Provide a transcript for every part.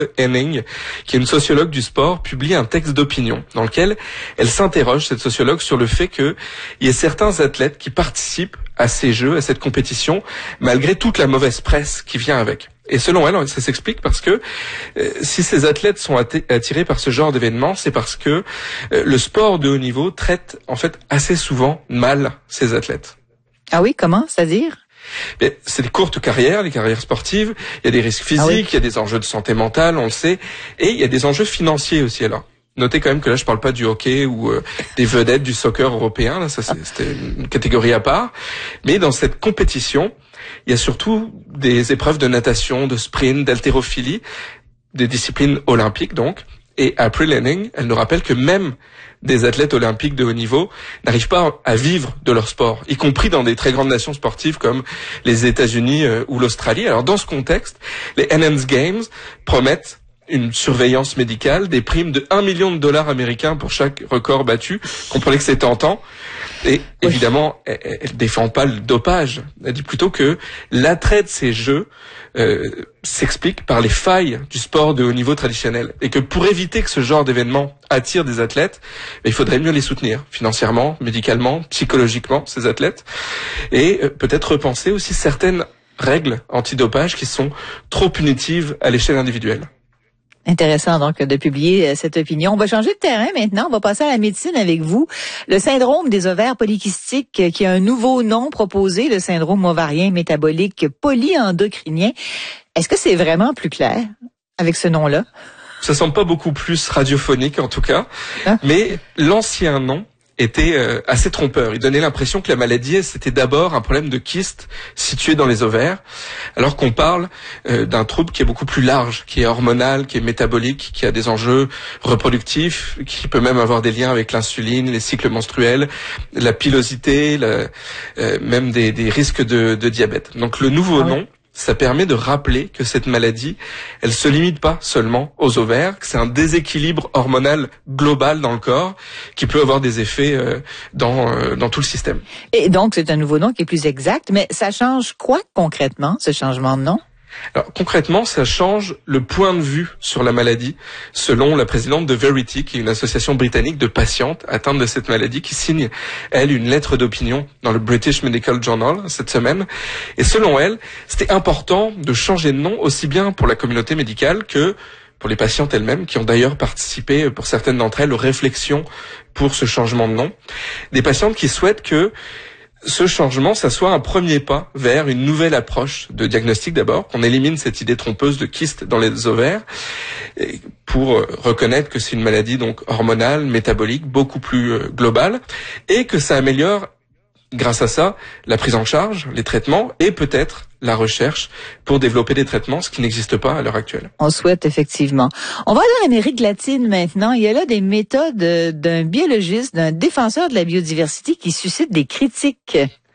Henning, qui est une sociologue du sport, publie un texte d'opinion dans lequel elle s'interroge, cette sociologue, sur le fait qu'il y ait certains athlètes qui participent à ces jeux, à cette compétition, malgré toute la mauvaise presse qui vient avec. Et selon elle, ça s'explique parce que si ces athlètes sont attirés par ce genre d'événements, c'est parce que le sport de haut niveau traite en fait assez souvent mal ces athlètes. Ah oui, comment? C'est-à-dire? Mais c'est des courtes carrières, les carrières sportives. Il y a des risques physiques, il y a des enjeux de santé mentale, on le sait, et il y a des enjeux financiers aussi. Alors, notez quand même que là, je parle pas du hockey ou des vedettes du soccer européen. Là, ça, c'était une catégorie à part. Mais dans cette compétition, il y a surtout des épreuves de natation, de sprint, d'haltérophilie, des disciplines olympiques donc. Et April Henning, elle nous rappelle que même des athlètes olympiques de haut niveau n'arrivent pas à vivre de leur sport, y compris dans des très grandes nations sportives comme les États-Unis ou l'Australie. Alors dans ce contexte, les Enhanced Games promettent une surveillance médicale, des primes de 1 million de dollars américains pour chaque record battu. Comprenez que c'est tentant. Et évidemment, elle défend pas le dopage. Elle dit plutôt que l'attrait de ces jeux s'explique par les failles du sport de haut niveau traditionnel. Et que pour éviter que ce genre d'événement attire des athlètes, il faudrait mieux les soutenir financièrement, médicalement, psychologiquement, ces athlètes. Et peut-être repenser aussi certaines règles antidopage qui sont trop punitives à l'échelle individuelle. Intéressant donc de publier cette opinion. On va changer de terrain maintenant. On va passer à la médecine avec vous. Le syndrome des ovaires polykystiques, qui a un nouveau nom proposé, le syndrome ovarien métabolique polyendocrinien. Est-ce que c'est vraiment plus clair avec ce nom-là? Ça semble pas beaucoup plus radiophonique en tout cas, mais l'ancien nom était assez trompeur. Il donnait l'impression que la maladie, c'était d'abord un problème de kyste situé dans les ovaires, alors qu'on parle d'un trouble qui est beaucoup plus large, qui est hormonal, qui est métabolique, qui a des enjeux reproductifs, qui peut même avoir des liens avec l'insuline, les cycles menstruels, la pilosité, même des risques de diabète. Donc le nouveau nom, ça permet de rappeler que cette maladie, elle se limite pas seulement aux ovaires, que c'est un déséquilibre hormonal global dans le corps qui peut avoir des effets dans tout le système. Et donc, c'est un nouveau nom qui est plus exact, mais ça change quoi concrètement, ce changement de nom? Alors concrètement, ça change le point de vue sur la maladie, selon la présidente de Verity, qui est une association britannique de patientes atteintes de cette maladie, qui signe, elle, une lettre d'opinion dans le British Medical Journal cette semaine. Et selon elle, c'était important de changer de nom aussi bien pour la communauté médicale que pour les patientes elles-mêmes, qui ont d'ailleurs participé, pour certaines d'entre elles, aux réflexions pour ce changement de nom. Des patientes qui souhaitent que ce changement, ça soit un premier pas vers une nouvelle approche de diagnostic d'abord, qu'on élimine cette idée trompeuse de kyste dans les ovaires, pour reconnaître que c'est une maladie donc hormonale, métabolique, beaucoup plus globale, et que ça améliore, grâce à ça, la prise en charge, les traitements, et peut-être la recherche pour développer des traitements, ce qui n'existe pas à l'heure actuelle. On souhaite effectivement. On va aller en Amérique latine maintenant. Il y a là des méthodes d'un biologiste, d'un défenseur de la biodiversité qui suscitent des critiques.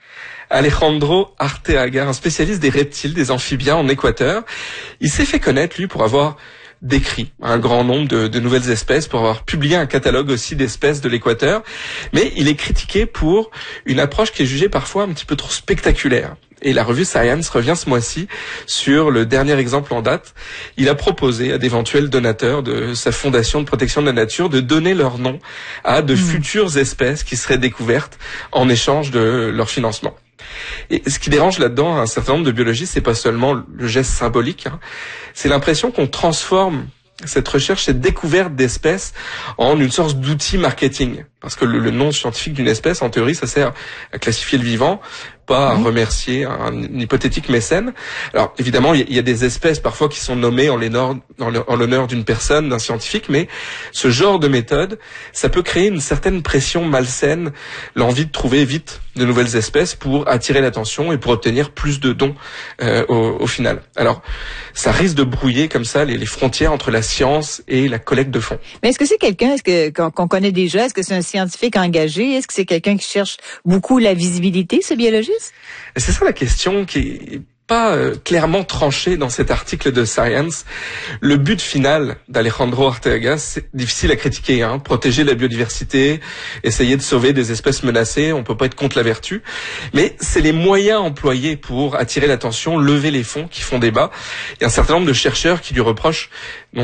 Alejandro Arteaga, un spécialiste des reptiles, des amphibiens en Équateur, il s'est fait connaître, lui, pour avoir décrit un grand nombre de nouvelles espèces, pour avoir publié un catalogue aussi d'espèces de l'Équateur, mais il est critiqué pour une approche qui est jugée parfois un petit peu trop spectaculaire. Et la revue Science revient ce mois-ci sur le dernier exemple en date. Il a proposé à d'éventuels donateurs de sa fondation de protection de la nature de donner leur nom à de futures espèces qui seraient découvertes en échange de leur financement. Et ce qui dérange là-dedans un certain nombre de biologistes, c'est pas seulement le geste symbolique, c'est l'impression qu'on transforme cette recherche, cette découverte d'espèces en une sorte d'outil marketing. Parce que le nom scientifique d'une espèce, en théorie, ça sert à classifier le vivant, pas à remercier un hypothétique mécène. Alors évidemment, il y a des espèces parfois qui sont nommées en l'honneur d'une personne, d'un scientifique, mais ce genre de méthode, ça peut créer une certaine pression malsaine, l'envie de trouver vite de nouvelles espèces pour attirer l'attention et pour obtenir plus de dons au final. Alors, ça risque de brouiller comme ça les frontières entre la science et la collecte de fonds. Mais est-ce que c'est quelqu'un qu'on connaît déjà? Est-ce que c'est un scientifique engagé? Est-ce que c'est quelqu'un qui cherche beaucoup la visibilité, ce biologiste? Et c'est ça la question qui est pas clairement tranchée dans cet article de Science. Le but final d'Alejandro Arteaga, c'est difficile à critiquer, protéger la biodiversité, essayer de sauver des espèces menacées, on peut pas être contre la vertu, mais c'est les moyens employés pour attirer l'attention, lever les fonds qui font débat. Il y a un certain nombre de chercheurs qui lui reprochent